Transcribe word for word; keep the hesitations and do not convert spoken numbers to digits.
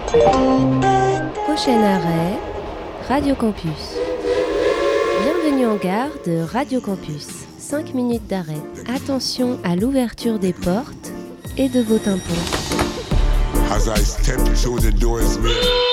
Prochain arrêt, Radio Campus. Bienvenue en gare de Radio Campus. cinq minutes d'arrêt. Attention à l'ouverture des portes et de vos tympans. As I step through the doors,